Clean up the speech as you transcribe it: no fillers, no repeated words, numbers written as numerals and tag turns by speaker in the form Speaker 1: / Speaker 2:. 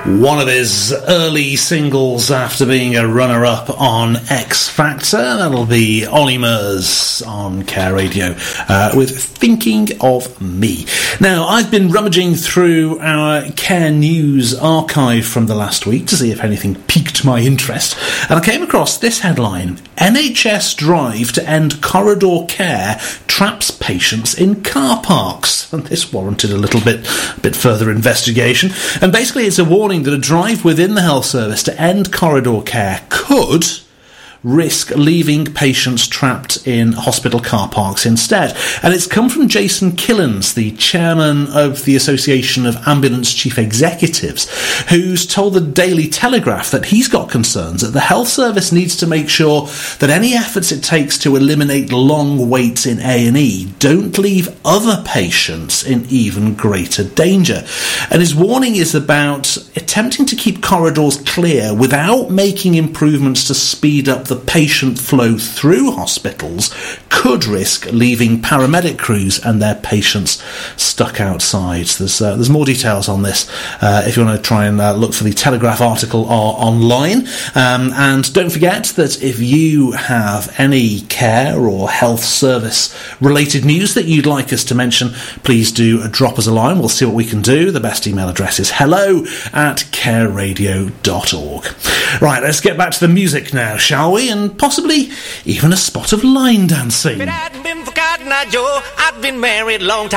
Speaker 1: One of his early singles after being a runner-up on X Factor. That'll be Ollie Murs on Care Radio with Thinking of Me. Now, I've been rummaging through our Care News archive from the last week to see if anything piqued my interest, and I came across this headline: NHS drive to end corridor care traps patients in car parks. And this warranted a little bit further investigation. And basically it's a warning that a drive within the health service to end corridor care could risk leaving patients trapped in hospital car parks instead. And it's come from Jason Killens, the chairman of the Association of Ambulance Chief Executives, who's told the Daily Telegraph that he's got concerns that the health service needs to make sure that any efforts it takes to eliminate long waits in A&E don't leave other patients in even greater danger. And his warning is about attempting to keep corridors clear without making improvements to speed up the patient flow through hospitals could risk leaving paramedic crews and their patients stuck outside. There's more details on this if you want to try and look for the Telegraph article online. And don't forget that if you have any care or health service related news that you'd like us to mention, please do drop us a line. We'll see what we can do. The best email address is hello@careradio.org. Right, let's get back to the music now, shall we? And possibly even a spot of line dancing.
Speaker 2: If it hadn't been for Cotton Eye Joe, I'd been married a long time.